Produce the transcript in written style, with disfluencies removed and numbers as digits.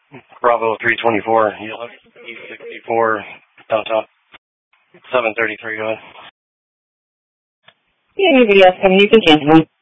Bravo 324, East 64, downtown. 733, go ahead. Yeah, anybody else coming, you can cancel them.